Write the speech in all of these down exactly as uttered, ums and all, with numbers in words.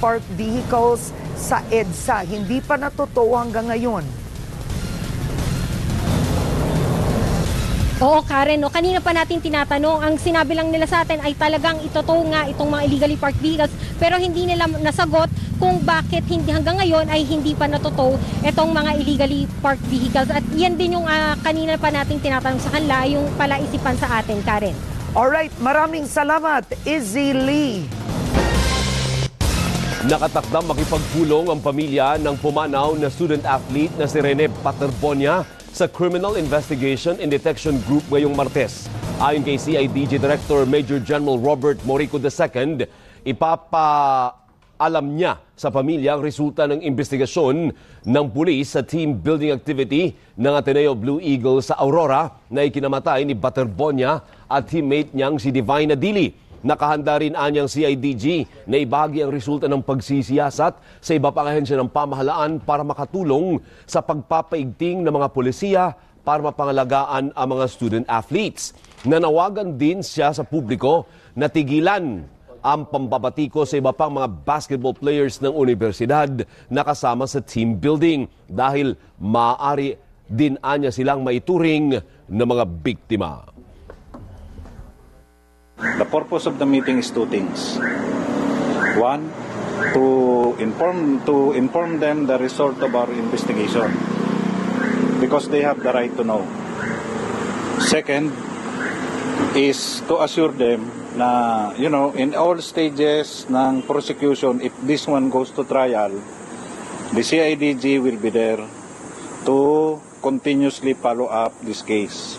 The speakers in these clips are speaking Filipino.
parked vehicles sa EDSA. Hindi pa natotoo hanggang ngayon. Oo, Karen, no? Kanina pa natin tinatanong, ang sinabi lang nila sa atin ay talagang itotow nga itong mga illegally parked vehicles, pero hindi nila nasagot kung bakit hindi hanggang ngayon ay hindi pa natotow itong mga illegally parked vehicles. At yan din yung uh, kanina pa natin tinatanong sa kanila, yung palaisipan sa atin, Karen. Alright, maraming salamat, Izzy Lee. Nakatakdang makipagpulong ang pamilya ng pumanaw na student athlete na si Rene Paterbonia sa Criminal Investigation and Detection Group ngayong Martes. Ayon kay C I D G Director Major General Robert Morico the Second, ipapaalam niya sa pamilya ang resulta ng investigasyon ng pulis sa team building activity ng Ateneo Blue Eagle sa Aurora na ikinamatay ni Paterbonia at teammate niyang si Divina Dili. Nakahanda rin anyang C I D G na ibahagi ang resulta ng pagsisiyasat sa iba pang ahensya ng pamahalaan para makatulong sa pagpapaigting ng mga pulisya para mapangalagaan ang mga student athletes. Nanawagan din siya sa publiko na tigilan ang pambabatiko sa iba pang mga basketball players ng universidad na kasama sa team building dahil maaari din anya silang maituring na mga biktima. The purpose of the meeting is two things. One, to inform to inform them the result of our investigation because they have the right to know. Second is to assure them na, you know, in all stages ng prosecution, if this one goes to trial, the C I D G will be there to continuously follow up this case.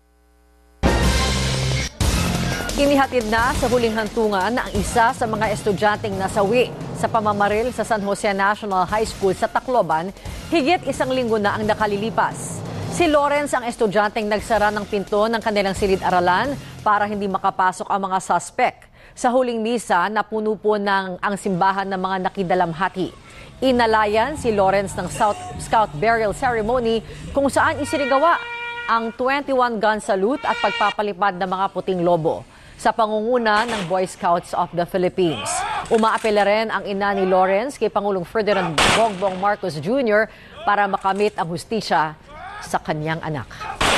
Inihatid na sa huling hantungan ang isa sa mga estudyanteng nasawi sa pamamaril sa San Jose National High School sa Tacloban, higit isang linggo na ang nakalilipas. Si Lawrence ang estudyanteng nagsara ng pinto ng kanilang silid-aralan para hindi makapasok ang mga suspect. Sa huling misa, napuno po ng ang simbahan ng mga nakidalamhati. Inalayan si Lawrence ng South Scout Burial Ceremony kung saan isinigawa ang twenty-one gun salute at pagpapalipad ng mga puting lobo sa pangunguna ng Boy Scouts of the Philippines. Umaapela rin ang ina ni Lawrence kay Pangulong Ferdinand Bongbong Marcos Junior para makamit ang hustisya sa kanyang anak.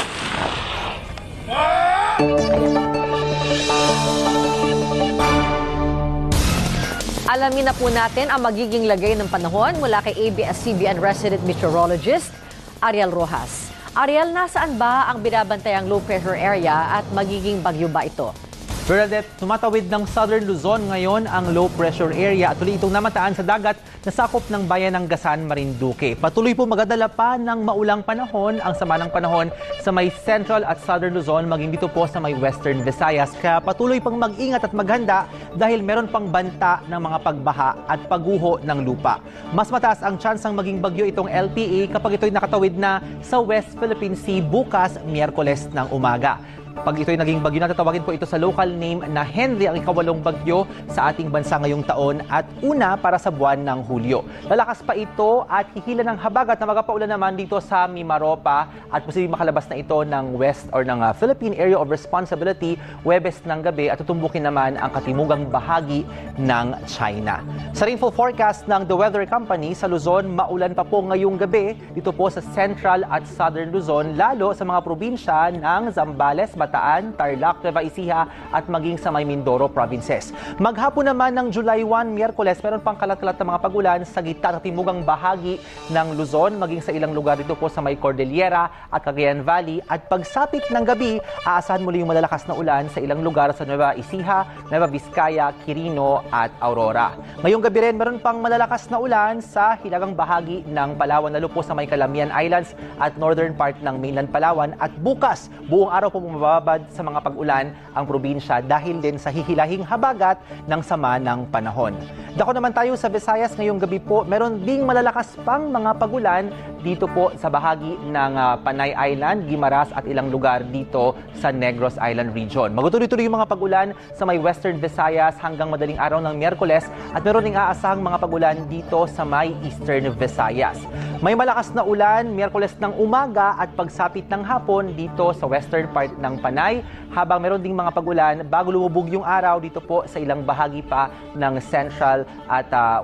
Alamin na po natin ang magiging lagay ng panahon mula kay A B S C B N resident meteorologist Ariel Rojas. Ariel, nasaan ba ang binabantayang low pressure area at magiging bagyo ba ito? Bernadette, tumatawid ng Southern Luzon ngayon ang low pressure area at tuloy itong namataan sa dagat na sakop ng bayan ng Gasan, Marinduque. Patuloy po magadala pa ng maulang panahon ang sama ng panahon sa may Central at Southern Luzon, maging dito po sa may Western Visayas. Kaya patuloy pang mag-ingat at maghanda dahil meron pang banta ng mga pagbaha at pagguho ng lupa. Mas mataas ang tsansang maging bagyo itong L P A kapag ito'y nakatawid na sa West Philippine Sea bukas, Miyerkules ng umaga. Pag ito'y naging bagyo, natatawagin po ito sa local name na Henry, ang ikawalong bagyo sa ating bansa ngayong taon at una para sa buwan ng Hulyo. Lalakas pa ito at hihila ng habagat na magpaulan naman dito sa Mimaropa at posibleng makalabas na ito ng West or ng uh, Philippine Area of Responsibility Huwebes ng gabi at tutumbukin naman ang katimugang bahagi ng China. Sa rainfall forecast ng The Weather Company sa Luzon, maulan pa po ngayong gabi dito po sa Central at Southern Luzon, lalo sa mga probinsya ng Zambales, Bataan, Tarlac, Nueva Ecija at maging sa may Mindoro provinces. Maghapon naman ng July first, Miyerkules, meron pang kalat-kalat na mga pagulan sa gitna at timugang bahagi ng Luzon, maging sa ilang lugar dito po sa may Cordillera at Cagayan Valley. At pagsapit ng gabi, aasahan muli yung malalakas na ulan sa ilang lugar sa Nueva Ecija, Nueva Vizcaya, Quirino at Aurora. Ngayong gabi rin, meron pang malalakas na ulan sa hilagang bahagi ng Palawan, lalo po sa may Calamian Islands at northern part ng mainland Palawan. At bukas, buong araw po mababad sa mga pag-ulan ang probinsya dahil din sa hihilahing habagat ng sama ng panahon. Dako naman tayo sa Visayas ngayong gabi po, meron ding malalakas pang mga pagulan dito po sa bahagi ng uh, Panay Island, Guimaras at ilang lugar dito sa Negros Island region. Magtutuloy-tuloy yung mga pagulan sa may Western Visayas hanggang madaling araw ng Miyerkules at meron ding aasahang mga pagulan dito sa may Eastern Visayas. May malakas na ulan Miyerkules ng umaga at pagsapit ng hapon dito sa western part ng Panay, habang meron ding mga pagulan bago lumubog yung araw dito po sa ilang bahagi pa ng Central at uh,